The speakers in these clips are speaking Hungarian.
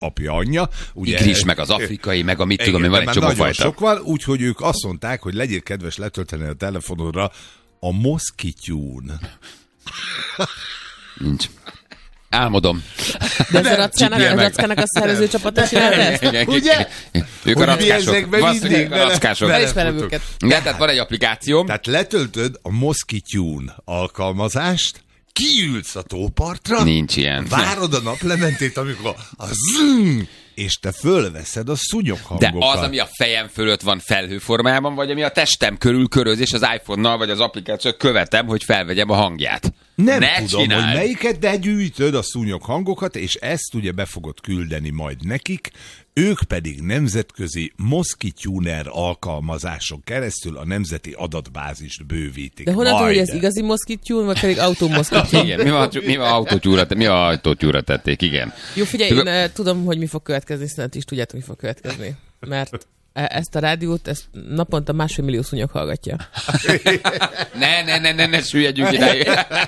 apja, anyja. Ugye, Igris, meg az afrikai, meg a mit tudom, van egy csomó fajta. Sok van, úgyhogy ők azt mondták, hogy legyél kedves letölteni a telefonodra a Moszkitune. Nincs. Álmodom. De ez a Rackának a szervező csapata csinálta ezt? Ugye? Ők a rackások. Valószínűleg a rackások. Elismerem őket. Igen, tehát van egy applikáció. Tehát letöltöd a Moszkitune alkalmazást, kiülsz a tópartra, Nincs ilyen. Várod a naplementét, amikor a zzzz, és te fölveszed a szúnyoghangokat. De az, ami a fejem fölött van felhőformában, vagy ami a testem körül köröz, és az iPhone-nal, vagy az applikáció követem, hogy felvegyem a hangját. Nem ne tudom, csináld. hogy melyiket, de gyűjtöd a szúnyoghangokat, és ezt ugye be fogod küldeni majd nekik, ők pedig nemzetközi Moszkituner alkalmazáson keresztül a nemzeti adatbázist bővítik. De honnan tudod, hogy ez igazi Moszkitune, vagy pedig automoszkitune? Igen, mi a autótyúra tették, igen. Jó, figyelj, én tudom, hogy mi fog következni, szerintem is tudjátok, mi fog következni. Mert ezt a rádiót, ezt naponta 1,5 millió szúnyog hallgatja. Ne süllyedjünk idáig.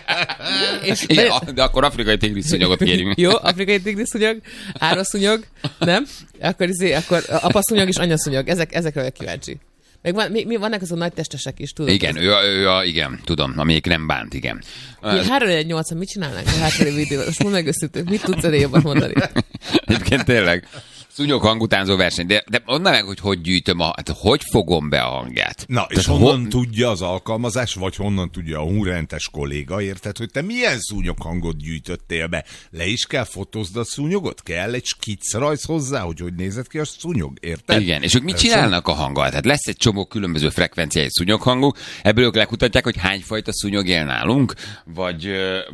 De akkor afrikai tigris szúnyogot kérjünk. Jó, afrikai tigris szúnyog, áraszúnyog, nem? Akkor apaszúnyog és anyaszúnyog, ezekre vagyok kíváncsi. Meg vannak azok nagy testesek is, tudod? Igen, igen, tudom, amelyik nem bánt, igen. 3-8-an mit csinálnánk a háttéri videóban? Azt mondd meg őszintén, mit tudsz erre jobban mondani? Egyébként tényleg. Szúnyog hangutánzó verseny, de mondd meg, hogy gyűjtöm hogy fogom be a hangját. Na, és honnan tudja az alkalmazás, vagy honnan tudja a hunrentes kolléga, érted, hogy te milyen szúnyoghangot gyűjtöttél be? Le is kell fotózd a szúnyogot? Kell egy skicrajz hozzá, hogy nézett ki a szúnyog, érted? Igen, és ők mit csinálnak a hanggal? Tehát lesz egy csomó különböző frekvenciái szúnyoghangok, ebből ők lekutatják, hogy hány fajta szúnyog él nálunk, vagy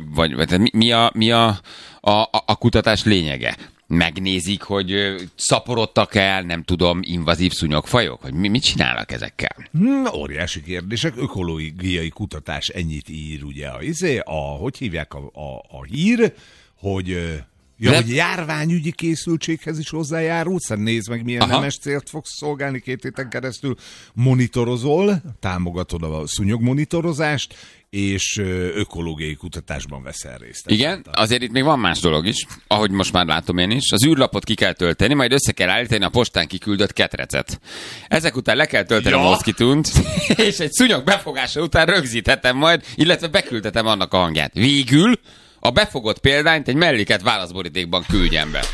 mi a kutatás lényege? Megnézik, hogy szaporodtak el, nem tudom, invazív szúnyogfajok? Hogy mit csinálnak ezekkel? Óriási kérdések. Ökológiai kutatás ennyit ír, ugye, hogy hívják a hír, hogy hogy járványügyi készültséghez is hozzájárulsz, nézd meg, milyen nemes célt fogsz szolgálni 2 héten keresztül, monitorozol, támogatod a szúnyogmonitorozást, és ökológiai kutatásban veszel részt. Igen, azért itt még van más dolog is, ahogy most már látom én is. Az űrlapot ki kell tölteni, majd össze kell állítani a postán kiküldött ketrecet. Ezek után le kell tölteni a Moszkitunt, és egy szúnyog befogása után rögzíthetem majd, illetve beküldhetem annak a hangját. Végül a befogott példányt egy melléket válaszborítékban küldjem be.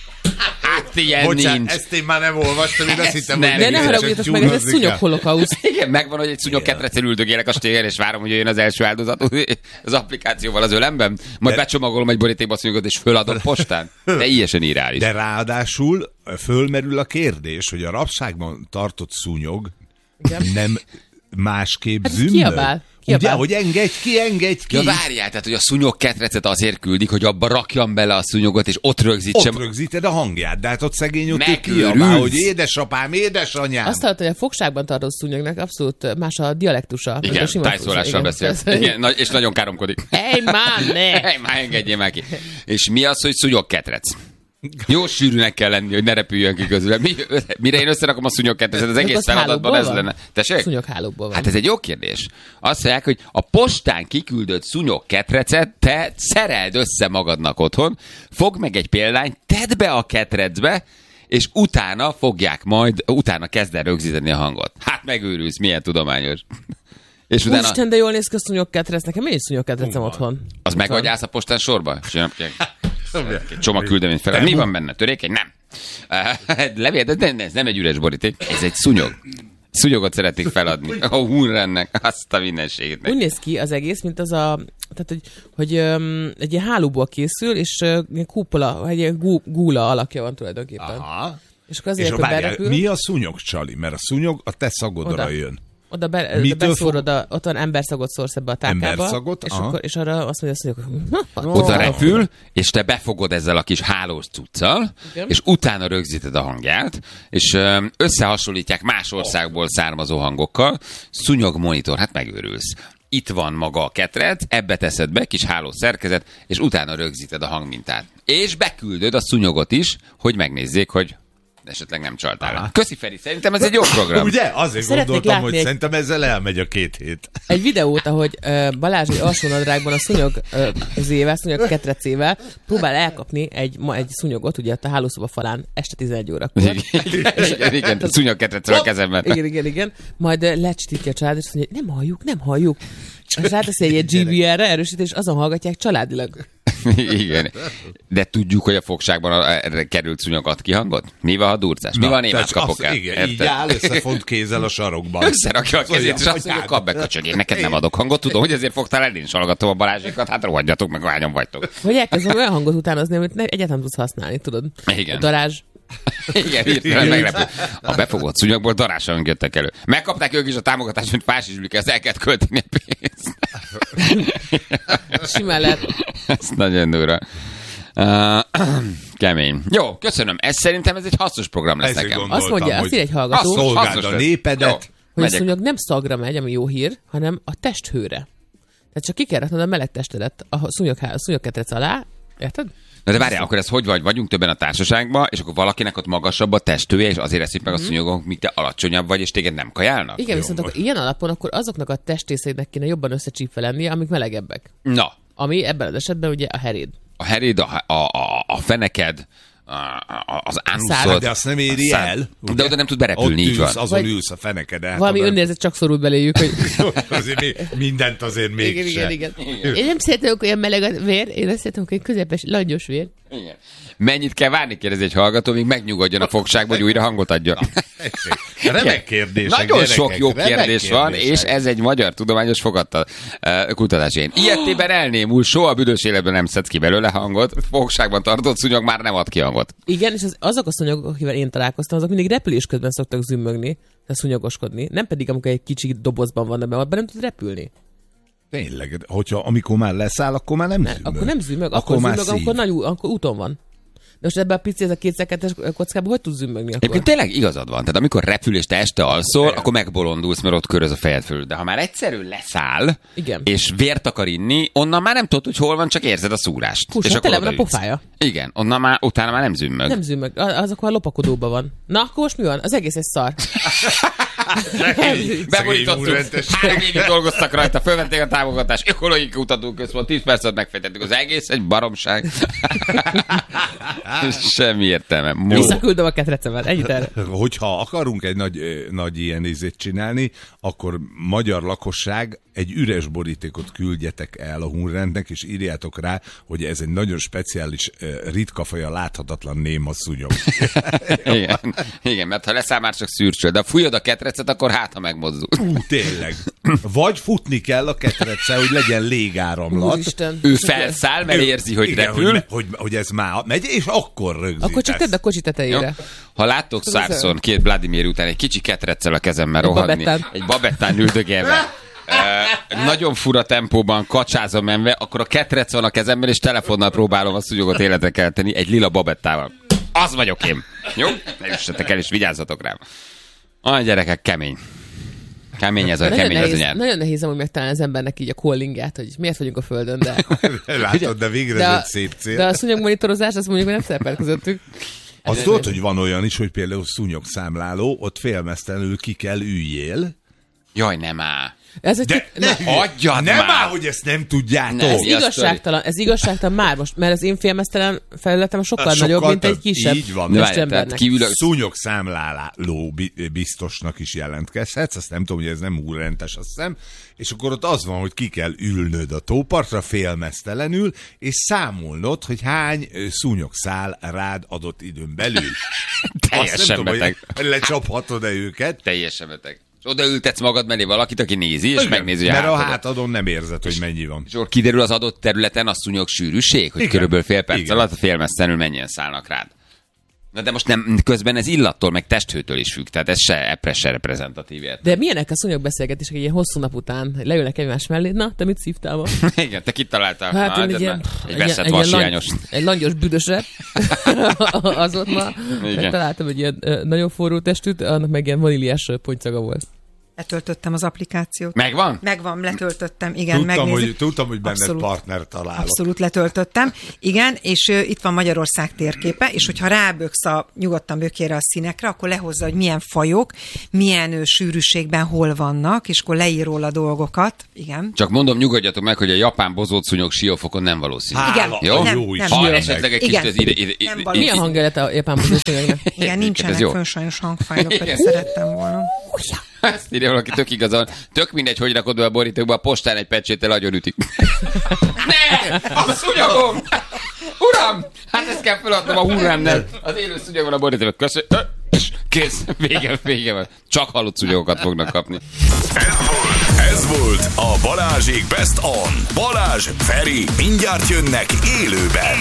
Hát ilyen nincs. Ezt én már nem olvastam, én azt hittem, hogy de ne haragudjatok meg, ez egy szúnyogholokausz. Igen, megvan, hogy egy szúnyog ketrecen üldögélek a stégen, és várom, hogy jöjjön az első áldozat az applikációval az ölemben, majd becsomagolom egy borítékba a szúnyogot, és föladom postán. Teljesen irális. De ráadásul fölmerül a kérdés, hogy a rabságban tartott szúnyog nem másképp zümmög. Kiabál. Ugye, hogy engedj ki. Ja, várjál, tehát, hogy a szúnyog ketrecet azért küldik, hogy abba rakjam bele a szúnyogot, és ott rögzítsem. Ott rögzíted a hangját, de hát ott szegény ott kiabál, hogy édesapám, édesanyám. Azt hallott, hogy a fogságban tartott szúnyognak abszolút más a dialektusa. Igen, tájszólással beszél. Igen, és nagyon káromkodik. Hey, man, ne! Hey, már engedjél már ki. És mi az, hogy szúnyog ketrec? Jó sűrűnek kell lenni, hogy ne repüljön ki közül. Mire én összerakom a szúnyogketrecet, az egész feladatban ez lenne. Tessék? Szúnyoghálókból van. Hát ez egy jó kérdés. Azt mondják, hogy a postán kiküldött szúnyogketrecet te szereld össze magadnak otthon, fogd meg egy példányt, tedd be a ketrecbe, és utána utána kezd el rögzíteni a hangot. Hát megőrülsz, milyen tudományos. És utána... Úristen, de jól néz ki a szúnyogketrec, nekem én is szúnyogketrecem otthon. Az megadjász a postán sorba? Egy csomag küldeményt fel. Mi van benne? Törékeny? Nem. Levél, de ez nem egy üres boríték, ez egy szúnyog. Szúnyogot szeretnék feladni. A hunrennek, azt a mindenségét. Úgy néz ki az egész, mint az tehát, hogy egy ilyen hálóból készül, és egy kupola, egy ilyen gúla alakja van tulajdonképpen. Aha. És akkor azért, hogy berepül. Mi a szúnyog, Csali? Mert a szúnyog a te szagodra jön. Oda beszórod, ott van emberszagot szórsz ebbe a tálkába. Emberszagot? És arra azt mondja, hogy oda repül, és te befogod ezzel a kis hálós cuccal, és utána rögzíted a hangját, és összehasonlítják más országból származó hangokkal. Szúnyog monitor, hát megőrülsz. Itt van maga a ketrec, ebbe teszed be, kis hálós szerkezet, és utána rögzíted a hangmintát. És beküldöd a szúnyogot is, hogy megnézzék, hogy esetleg nem csaltál. Köszi, Feri, szerintem ez egy jó program. Ugye? Azért Szeretnék gondoltam, hogy látni szerintem ezzel elmegy a 2 hét. Egy videót, ahogy Balázs egy alsónadrágban a szúnyog ketrecével próbál elkapni egy szúnyogot, ugye a hálószoba falán este 11 órakor. Igen, szúnyog ketrecel a kezemben. Igen. Majd lecsítítja a család, és mondja, nem halljuk. És ráteszi egy GBR-re erősítés, és azon hallgatják családilag. Igen. De tudjuk, hogy a fogságban erre került szúnyog ad ki hangot? Mi van, ha durcás? Mi van, német kapok el? Igen, így áll összefont kézzel a sarokban. Összerakja a kezét, és azt mondja, kap be, köcsög, én neked nem adok hangot. Tudom, hogy ezért fogtál el, én is hallgatom a Balázsékat, hát rohadjatok, meg hányan vagytok. Vagy elkezdem olyan hangot utánozni, amit egyáltalán tudsz használni, tudod? Igen. Darázs. Igen, hirtelen meglepő. A befogott szúnyogból darássanak jöttek elő. Megkapták ők is a támogatást, mint fásizslik, ezt el kellett költeni a pénzt. Simán lehet. Ez nagyon durva. Kemény. Jó, köszönöm. Szerintem ez egy hasznos program lesz nekem. Azt mondja, azt ír egy hallgató, szolgáld a népedet. hogy a szúnyog nem szagra megy, ami jó hír, hanem a testhőre. Tehát csak ki kell raknod a meleg testedet a szúnyogketrec alá, érted? Na de várjál, akkor ez hogy vagyunk többen a társaságban, és akkor valakinek ott magasabb a testhője, és azért eszik meg a szúnyogok, míg te alacsonyabb vagy, és téged nem kajálnak? Igen, viszont akkor ilyen alapon akkor azoknak a testrészeinek kéne jobban összecsípve lennie, amik melegebbek. Na. Ami ebben az esetben ugye a heréd. A heréd, a feneked, az ánuszod. De azt nem éri el. De oda nem tud berepülni, így van. Azon ülsz a feneked. Valami önnézet csak szorult beléjük, hogy... azért mindent azért mégse. Igen. Én nem szeretem olyan meleg a vér, én azt szeretem, hogy közepes, langyos vér. Igen. Mennyit kell várni, kérdezi egy hallgató, míg megnyugodjon a fogságba, hogy újra hangot adjon. Remek kérdések. Nagyon gyerekek, sok jó kérdés van, és ez egy magyar tudományos kutatás. Én ilyettében elnémul, soha büdös életben nem szedsz ki belőle hangot, fogságban tartott szúnyog már nem ad ki hangot. Igen, és azok a szúnyogok, akivel én találkoztam, azok mindig repülés közben szoktak zümmögni, szúnyogoskodni, nem pedig amikor egy kicsi dobozban van, de abban nem tud repülni. Tényleg, hogyha amikor már leszáll, akkor már nem zümmög. Akkor nem zümmög, akkor zümmög, akkor úton van. De most ebben a pici, ez a 2 kockában hogy tud zümmögni akkor? Egyébként tényleg igazad van. Tehát amikor repül és te este alszol, akkor megbolondulsz, mert ott köröz a fejed fölül. De ha már egyszerűen leszáll, igen, és vért akar inni, onnan már nem tudod, hogy hol van, csak érzed a szúrást. És akkor tele van a pofája. Igen, utána már nem zümmög. Nem zümmög, az akkor a lopakodóban van. Na, akkor most mi van? Az egész egy szar. Beborítottuk. 3 évig dolgoztak rajta, fölvették a támogatást, ökológiai kutatóközpont, 10 percet megfejtettük, az egész egy baromság. Semmi értelme. Visszaküldöm a ketrecemet, ennyit erre. Hogyha akarunk egy nagy ilyen ízét csinálni, akkor magyar lakosság egy üres borítékot küldjetek el a Hunrendnek, és írjátok rá, hogy ez egy nagyon speciális, ritka faja, láthatatlan néma szúnyog. Igen, mert ha leszáll már csak szürcsöl, de fújod a ketrecet, akkor ha megmozdul. Tényleg. Vagy futni kell a ketrecel, hogy legyen légáramlat. Úristen. Ő felszáll, mert érzi, hogy igen, repül. Hogy ez már megy, és akkor rögzítesz. Akkor csak tedd a kocsi tetejére. Jó. Ha láttok Szárszon 2 Vladimir után egy kicsi ketreccel a kezemben rohadni, egy babettán üldögélve, nagyon fura tempóban kacsázom menve, akkor a ketrec van a kezemben, és telefonnal próbálom a szúnyogot életre kelteni egy lila babettával. Az vagyok én. Jó? Ne üssetek el, és vigyázzatok rám. A gyerekek, kemény. Kemény ez a nyelv. Nagyon nehéz amúgy megtalálni az embernek így a callingját, hogy miért vagyunk a Földön, de... Látod, de végre ez egy szép cél. De a szúnyogmonitorozás, azt mondjuk, hogy nem szerepel közöttük. Azt tudod, hogy van olyan is, hogy például szúnyogszámláló, ott félmeztelenül ki kell üljél. Jaj, nem áll. Ez hagyjad nem már! áll, hogy ezt nem tudjátok. Ez igazságtalan már most, mert az én félmeztelen felületem sokkal nagyobb, mint egy kisebb embernek. Szúnyogszámláló biztosnak is jelentkezhetsz, azt nem tudom, hogy ez nem úrrentes, azt hiszem, és akkor ott az van, hogy ki kell ülnöd a tópartra félmeztelenül, és számolnod, hogy hány szúnyog száll rád adott időn belül. Teljesen beteg. Lecsaphatod-e őket? Teljesen beteg. Odaültetsz magad mellé valakit, aki nézi, és megnézi, mert a hátadon nem érzed, hogy mennyi van. És akkor kiderül az adott területen a szúnyog sűrűség, hogy körülbelül fél perc alatt a félmeztelenül mennyien szállnak rád. Na de most nem, közben ez illattól, meg testhőtől is függ, tehát ez se reprezentatív ért. De milyenek a szúnyogbeszélgetések egy ilyen hosszú nap után, leülnek egymás mellé, na, te mit szívtál ma? Igen, te kit találtál? Hát én egy veszett vashiányos. Egy langyos büdösre. Az volt ma. Találtam egy ilyen nagyon forró testűt, annak meg ilyen vaníliás pontszaga volt. Letöltöttem az applikációt. Megvan? Megvan, letöltöttem, igen, megnézzük. Tudtam, hogy benned partner találok. Abszolút letöltöttem, igen, és itt van Magyarország térképe, és hogyha ráböksz nyugodtan bökére a színekre, akkor lehozza, hogy milyen fajok, milyen sűrűségben hol vannak, és akkor leír róla dolgokat, igen. Csak mondom, nyugodjatok meg, hogy a japán bozótszúnyog Siófokon nem valószínű. Igen, jó? nem. Ha esetleg egy kicsit Mi a hangjelet a japán bozószúnyognak? Igen, nincsenek fönn sajnos hangfájlok, pedig szerettem volna. Ezt írja valaki, tök igazán. Tök mindegy, hogy rakod be a borítókba, a postán egy pecséttel agyonütik. Ne! A szúnyogom! Uram! Hát ezt kell feladnom a hurrámnál. Az élő szúnyog van a borítókba. Köszönöm. Kész. Vége van. Csak halott szúnyogokat fognak kapni. Ez volt a Balázsék Best On. Balázs, Feri, mindjárt jönnek élőben.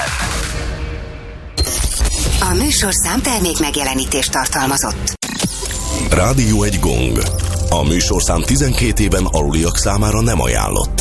A műsorszám termék megjelenítést tartalmazott. Rádió egy gong. A műsorszám 12 éven aluliak számára nem ajánlott.